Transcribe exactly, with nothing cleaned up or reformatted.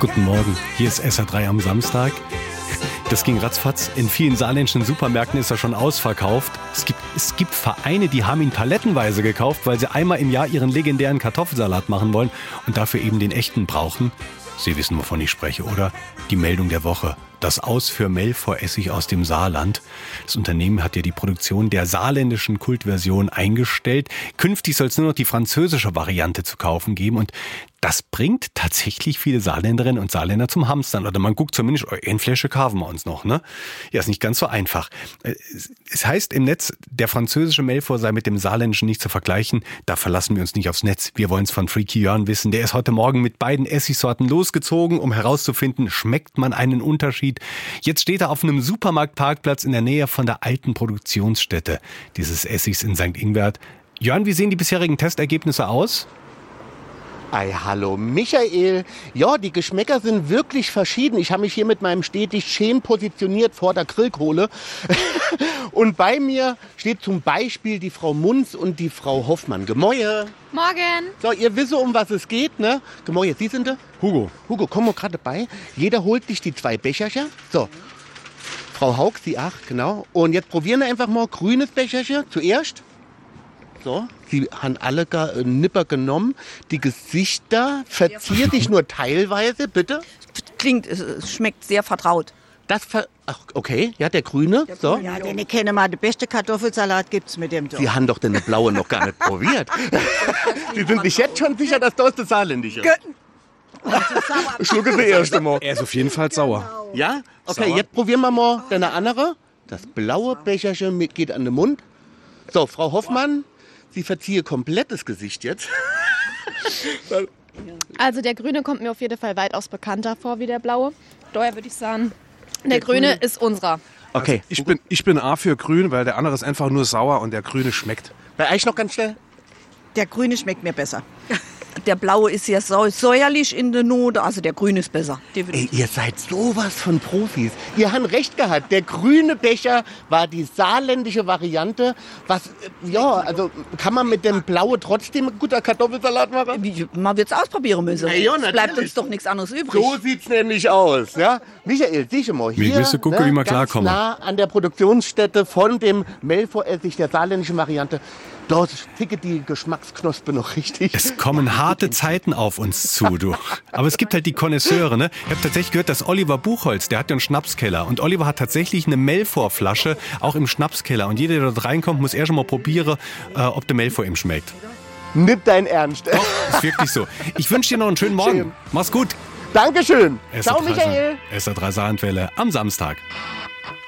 Guten Morgen, hier ist S R drei am Samstag. Das ging ratzfatz. In vielen saarländischen Supermärkten ist er schon ausverkauft. Es gibt, es gibt Vereine, die haben ihn palettenweise gekauft, weil sie einmal im Jahr ihren legendären Kartoffelsalat machen wollen und dafür eben den echten brauchen. Sie wissen, wovon ich spreche, oder? Die Meldung der Woche. Das Aus für Melfor-Essig aus dem Saarland. Das Unternehmen hat ja die Produktion der saarländischen Kultversion eingestellt. Künftig soll es nur noch die französische Variante zu kaufen geben. Und das bringt tatsächlich viele Saarländerinnen und Saarländer zum Hamstern. Oder man guckt zumindest, eine Flasche kaufen wir uns noch, ne? Ja, ist nicht ganz so einfach. Es heißt im Netz, der französische Melfor sei mit dem saarländischen nicht zu vergleichen. Da verlassen wir uns nicht aufs Netz. Wir wollen es von Freaky Jörn wissen. Der ist heute Morgen mit beiden Essigsorten losgezogen, um herauszufinden, schmeckt man einen Unterschied. Jetzt steht er auf einem Supermarktparkplatz in der Nähe von der alten Produktionsstätte dieses Essigs in Sankt Ingbert. Jörn, wie sehen die bisherigen Testergebnisse aus? Ei, hallo Michael. Ja, die Geschmäcker sind wirklich verschieden. Ich habe mich hier mit meinem stetig schön positioniert vor der Grillkohle. Und bei mir steht zum Beispiel die Frau Munz und die Frau Hoffmann. Gemäue. Morgen. So, ihr wisst, um was es geht, ne? Gemäue, Sie sind da? Hugo. Hugo, komm mal gerade bei. Jeder holt sich die zwei Becherchen. So. Frau Haug, Sie ach, genau. Und jetzt probieren wir einfach mal grünes Becherchen zuerst. So, sie haben alle gar, äh, Nipper genommen. Die Gesichter verziert sich nur teilweise, bitte. Klingt, es schmeckt sehr vertraut. Das ver Ach, okay, ja, der grüne. So. Ja, den kennen wir. Den besten Kartoffelsalat gibt's mit dem. Sie haben doch den blauen noch gar nicht probiert. Sie sind sich jetzt schon sicher, dass das das Saarländische ist. Schlucke Sie erst einmal. Er ist auf jeden Fall sauer. Ja? Okay, Sauer. Jetzt probieren wir mal den andere. Das blaue Becherchen mit geht an den Mund. So, Frau Hoffmann, Sie verziehe komplett das Gesicht jetzt. Also der Grüne kommt mir auf jeden Fall weitaus bekannter vor wie der Blaue. Daher würde ich sagen, der, Der Grüne, Grüne ist unserer. Okay, Ich bin, ich bin A für grün, weil der andere ist einfach nur sauer und der grüne schmeckt. bei euch noch ganz schnell. Der grüne schmeckt mir besser. Der blaue ist sehr säu- säuerlich in der Note, also der grüne ist besser. Ey, ihr seid sowas von Profis. Ihr habt recht gehabt. Der grüne Becher war die saarländische Variante. Was, äh, ja, also kann man mit dem blauen trotzdem ein guter Kartoffelsalat machen? Wie, man wird es ausprobieren müssen. Ja, ja, es bleibt natürlich. uns doch nichts anderes übrig. So sieht's nämlich aus, ja? Michael, sieh mal hier, Wir müssen gucken, wie wir ganz klarkommen. nah an der Produktionsstätte von dem Melfor-Essig der saarländischen Variante. Dort ticket die Geschmacksknospe noch richtig. Es kommen harte Zeiten auf uns zu, du. Aber es gibt halt die Konnoisseure, ne? Ich habe tatsächlich gehört, dass Oliver Buchholz, der hat ja einen Schnapskeller. Und Oliver hat tatsächlich eine Melfor-Flasche, auch im Schnapskeller. Und jeder, der dort reinkommt, muss erst schon mal probieren, äh, ob der Melfor ihm schmeckt. Nicht dein Ernst. Doch, ist wirklich so. Ich wünsche dir noch einen schönen Morgen. Schön. Mach's gut. Dankeschön. S R Ciao, drei Michael. S R drei Saarlandwelle am Samstag.